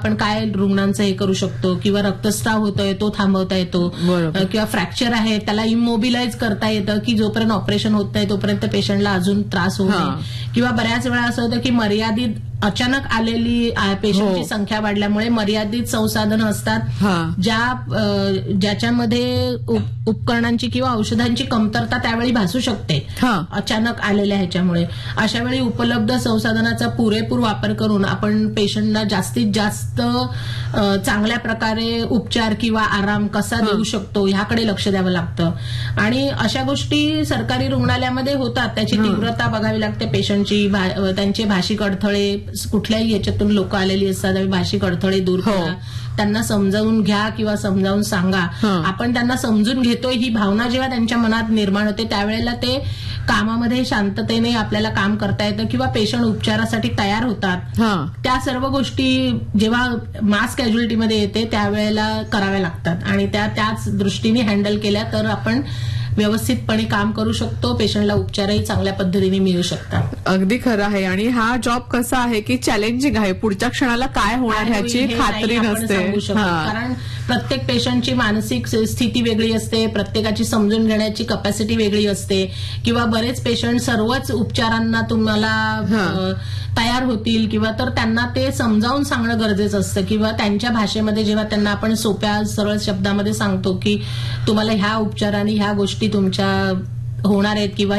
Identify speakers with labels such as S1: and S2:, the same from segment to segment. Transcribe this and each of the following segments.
S1: आपण काय रुग्णांचं हे करू शकतो, किंवा रक्तस्राव होतोय तो थांबवता येतो, किंवा फ्रॅक्चर आहे त्याला इमोबिलाइज करता येतं, की जोपर्यंत ऑपरेशन होत नाही तोपर्यंत पेशंटला अजून त्रास होऊ नये. किंवा बऱ्याच वेळा असं होतं की मर्यादित अचानक आलेली पेशंटची संख्या वाढल्यामुळे मर्यादित संसाधनं असतात, ज्याच्यामध्ये उपकरणांची किंवा औषधांची कमतरता त्यावेळी भासू शकते अचानक आलेल्या ह्याच्यामुळे. अशा वेळी उपलब्ध संसाधनाचा पुरेपूर वापर करून आपण पेशंटला जास्तीत जास्त चांगल्या प्रकारे उपचार किंवा आराम कसा देऊ शकतो ह्याकडे लक्ष द्यावं लागतं. आणि अशा गोष्टी सरकारी रुग्णालयामध्ये होतात, त्याची तीव्रता बघावी लागते पेशंटची, त्यांचे भाषिक अडथळे, कुठल्याही याच्यातून लोक आलेली असतात, भाषिक अडथळे दूर करा, त्यांना समजावून घ्या किंवा समजावून सांगा. आपण त्यांना समजून घेतोय ही भावना जेव्हा त्यांच्या मनात निर्माण होते त्यावेळेला ते कामामध्ये शांततेने आपल्याला काम करता येतं, किंवा पेशंट उपचारासाठी तयार होतात. त्या सर्व गोष्टी जेव्हा मास कॅज्युअलिटीमध्ये येते त्यावेळेला कराव्या लागतात, आणि त्याच दृष्टीने हँडल केल्या तर आपण व्यवस्थितपणे काम करू शकतो, पेशंटला उपचारही चांगल्या पद्धतीने मिळू शकतात.
S2: अगदी खरं आहे. आणि हा जॉब कसा आहे की चॅलेंजिंग आहे, पुढच्या क्षणाला काय होणार ह्याची खात्री नसते.
S1: कारण प्रत्येक पेशंटची मानसिक स्थिती वेगळी असते, प्रत्येकाची समजून घेण्याची कपॅसिटी वेगळी असते, किंवा बरेच पेशंट सर्वच उपचारांना तुम्हाला तयार होतील, किंवा तर त्यांना ते समजावून सांगणं गरजेचं असतं, किंवा त्यांच्या भाषेमध्ये जेव्हा त्यांना आपण सोप्या सरळ शब्दामध्ये सांगतो की तुम्हाला ह्या उपचारांनी ह्या गोष्टी तुमच्या होणार आहेत, किंवा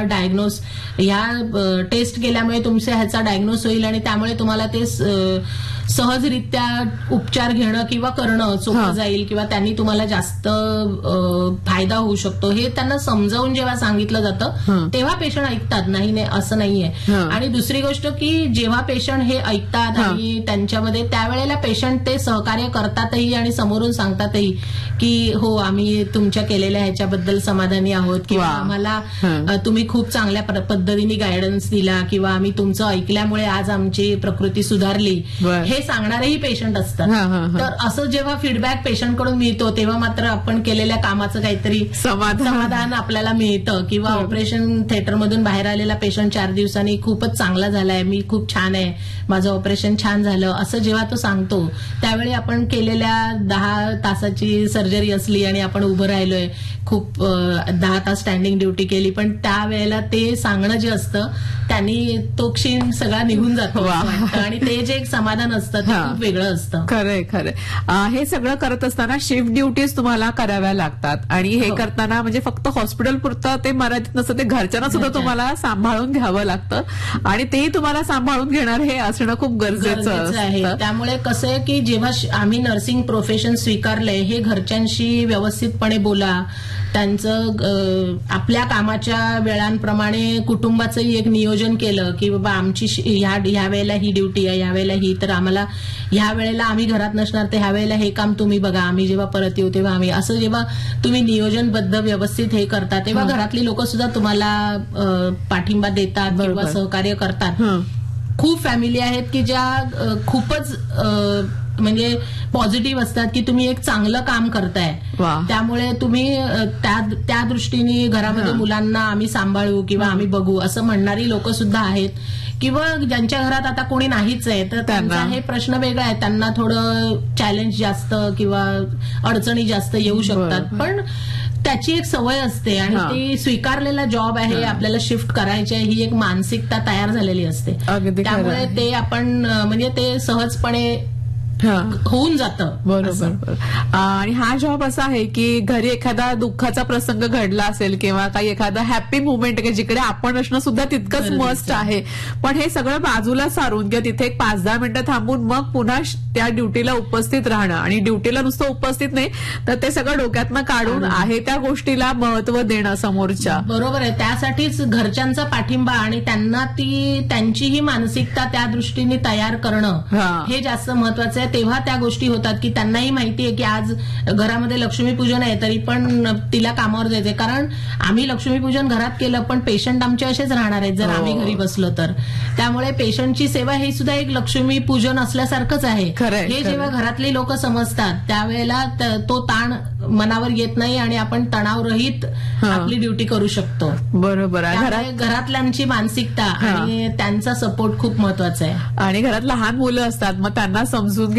S1: ह्या टेस्ट केल्यामुळे तुमच्या ह्याचा डायग्नोस होईल आणि त्यामुळे तुम्हाला ते सहजरित्या उपचार घेणं किंवा करणं सोपं जाईल, किंवा त्यांनी तुम्हाला जास्त फायदा होऊ शकतो, हे त्यांना समजावून जेव्हा सांगितलं जातं तेव्हा पेशंट ऐकतात. नाही असं नाहीये. आणि दुसरी गोष्ट की जेव्हा पेशंट हे ऐकतात आणि त्यांच्यामध्ये त्यावेळेला पेशंट ते सहकार्य करतातही आणि समोरून सांगतातही की हो आम्ही तुमच्या केलेल्या ह्याच्याबद्दल समाधानी आहोत, किंवा आम्हाला तुम्ही खूप चांगल्या पद्धतीने गायडन्स दिला, किंवा आम्ही तुमचं ऐकल्यामुळे आज आमची प्रकृती सुधारली, हे सांगणारेही पेशंट असतात. तर असं जेव्हा फीडबॅक पेशंटकडून मिळतो तेव्हा मात्र आपण केलेल्या कामाचं काहीतरी समाधान आपल्याला मिळतं. किंवा ऑपरेशन थिएटरमधून बाहेर आलेला पेशंट 4 दिवसांनी खूपच चांगला झालाय, मी खूप छान आहे, माझं ऑपरेशन छान झालं, असं जेव्हा तो सांगतो त्यावेळी आपण केलेल्या 10 तासाची सर्जरी असली आणि आपण उभं राहिलोय, खूप 10 तास स्टँडिंग ड्युटी केली, पण त्यावेळेला ते सांगणं जे असतं त्यांनी तो क्षीण सगळा निघून जातो, आणि ते जे एक समाधान असतं ते खूप वेगळं असतं.
S2: खरंय. हे सगळं करत असताना शिफ्ट ड्युटीज तुम्हाला कराव्या लागतात, आणि हे करताना म्हणजे फक्त हॉस्पिटल पुरतं ते मर्यादित नसतं, ते घरच्यांना सुद्धा तुम्हाला सांभाळून घ्यावं लागतं, आणि तेही तुम्हाला सांभाळून घेणार हे असणं खूप गरजेचं आहे.
S1: त्यामुळे कसं आहे की जेव्हा आम्ही नर्सिंग प्रोफेशन स्वीकारलंय, हे घरच्यांशी व्यवस्थितपणे बोला, त्यांचं आपल्या कामाच्या वेळांप्रमाणे कुटुंबाचंही एक नियोजन केलं की बाबा आमची ह्या वेळेला ही ड्युटी आहे, ह्या वेळेला ही, तर आम्हाला ह्या वेळेला आम्ही घरात नसणार, तर ह्या वेळेला हे काम तुम्ही बघा, आम्ही जेव्हा परत येऊ तेव्हा आम्ही, असं जेव्हा तुम्ही नियोजनबद्ध व्यवस्थित हे करता तेव्हा घरातली लोक सुद्धा तुम्हाला पाठिंबा देतात किंवा सहकार्य करतात. खूप फॅमिली आहेत की ज्या खूपच म्हणजे पॉझिटिव्ह असतात की तुम्ही एक चांगलं काम करताय, त्यामुळे तुम्ही त्या दृष्टीने घरामध्ये मुलांना आम्ही सांभाळू किंवा आम्ही बघू असं म्हणणारी लोक सुद्धा आहेत. किंवा ज्यांच्या घरात आता कोणी नाहीच आहे तर त्यांचा हे प्रश्न वेगळा आहे, त्यांना थोडं चॅलेंज जास्त किंवा अडचणी जास्त येऊ शकतात, पण त्याची एक सवय असते आणि ती स्वीकारलेला जॉब आहे, आपल्याला शिफ्ट करायची आहे, ही एक मानसिकता तयार झालेली असते. त्यामुळे ते आपण म्हणजे ते सहजपणे होऊन जातं.
S2: बरोबर. आणि हा जॉब असा आहे की घरी एखादा दुःखाचा प्रसंग घडला असेल किंवा काही एखादा हॅपी मुवमेंट आहे जिकडे आपण असणं सुद्धा तितकंच मस्ट आहे, पण हे सगळं बाजूला सारून किंवा तिथे एक 5-10 मिनिटं थांबून मग पुन्हा त्या ड्युटीला उपस्थित राहणं, आणि ड्युटीला नुसतं उपस्थित नाही तर ते सगळं डोक्यातनं काढून आहे त्या गोष्टीला महत्व देणं समोरच्या.
S1: बरोबर आहे. त्यासाठीच घरच्यांचा पाठिंबा आणि त्यांना त्यांचीही मानसिकता त्या दृष्टीने तयार करणं हे जास्त महत्वाचं आहे. तेव्हा त्या गोष्टी होतात की त्यांनाही माहिती आहे की आज घरामध्ये लक्ष्मीपूजन आहे तरी पण तिला कामावर जायचंय, कारण आम्ही लक्ष्मीपूजन घरात केलं पण पेशंट आमचे असेच राहणार आहेत जर आम्ही घरी बसलो तर. त्यामुळे पेशंटची सेवा हे सुद्धा एक लक्ष्मीपूजन असल्यासारखंच आहे. हे जेव्हा घरातली लोक समजतात त्यावेळेला तो ताण मनावर येत नाही आणि आपण तणावरहित आपली ड्युटी करू शकतो.
S2: बरोबर आहे.
S1: घरातल्यांची मानसिकता आणि त्यांचा सपोर्ट खूप महत्वाचा आहे.
S2: आणि घरात लहान मुलं असतात मग त्यांना समजून